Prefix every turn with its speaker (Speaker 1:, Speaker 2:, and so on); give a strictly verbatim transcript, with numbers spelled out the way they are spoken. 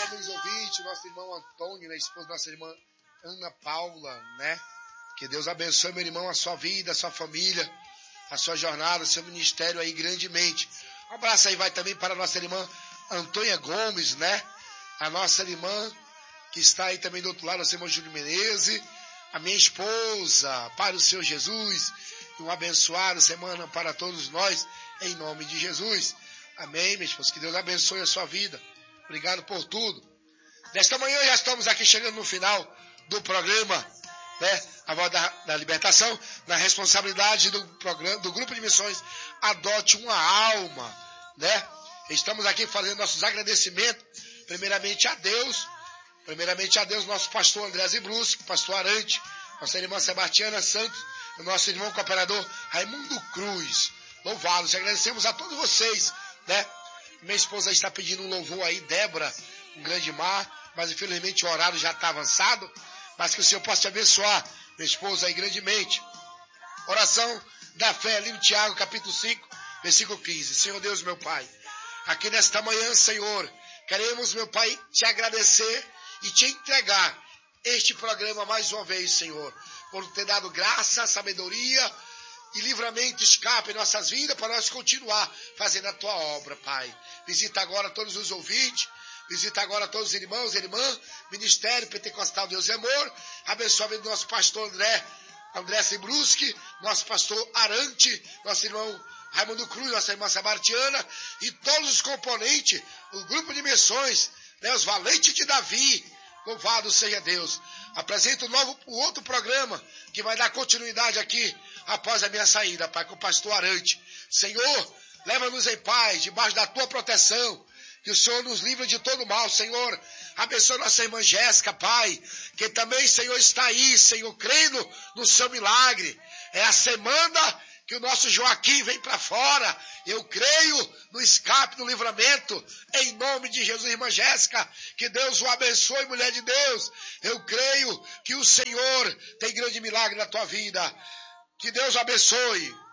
Speaker 1: amigos ouvintes, nosso irmão Antônio, né, esposa da nossa irmã Ana Paula, né? Que Deus abençoe, meu irmão, a sua vida, a sua família, a sua jornada, o seu ministério aí grandemente. Um abraço aí vai também para a nossa irmã Antônia Gomes, né? A nossa irmã que está aí também do outro lado, nosso irmão Júlio Menezes, a minha esposa, para o Senhor Jesus, e uma abençoada semana para todos nós, em nome de Jesus. Amém, minha esposa, que Deus abençoe a sua vida. Obrigado por tudo. Nesta manhã já estamos aqui chegando no final do programa, né? A Voz da, da Libertação, na responsabilidade do, programa, do Grupo de Missões Adote uma Alma, né? Estamos aqui fazendo nossos agradecimentos, primeiramente a Deus, primeiramente a Deus, nosso pastor André Zibruski, pastor Arante, nossa irmã Sebastiana Santos, o nosso irmão cooperador Raimundo Cruz. Louvados, agradecemos a todos vocês, né? Minha esposa está pedindo um louvor aí, Débora, um grande mar, mas infelizmente o horário já está avançado, mas que o Senhor possa te abençoar, minha esposa aí grandemente. Oração da fé, livro de Tiago, capítulo cinco, versículo quinze. Senhor Deus, meu Pai, aqui nesta manhã, Senhor, queremos, meu Pai, te agradecer e te entregar este programa mais uma vez, Senhor, por ter dado graça, sabedoria e livramento, escape em nossas vidas para nós continuar fazendo a tua obra, Pai. Visita agora todos os ouvintes, visita agora todos os irmãos e irmãs, Ministério Pentecostal Deus e Amor, abençoa a vida do nosso pastor André, André Zibruski, nosso pastor Arante, nosso irmão Raimundo Cruz, nossa irmã Sebastiana e todos os componentes, o grupo de missões, né, os valentes de Davi, louvado seja Deus. Apresento o novo, o outro programa que vai dar continuidade aqui após a minha saída, Pai, com o pastor Arante. Senhor, leva-nos em paz, debaixo da tua proteção, que o Senhor nos livre de todo mal, Senhor. Abençoa nossa irmã Jéssica, Pai, que também, Senhor, está aí, Senhor, crendo no seu milagre. É a semana que o nosso Joaquim vem para fora. Eu creio no escape, no livramento, em nome de Jesus, irmã Jéssica. Que Deus o abençoe, mulher de Deus. Eu creio que o Senhor tem grande milagre na tua vida. Que Deus o abençoe.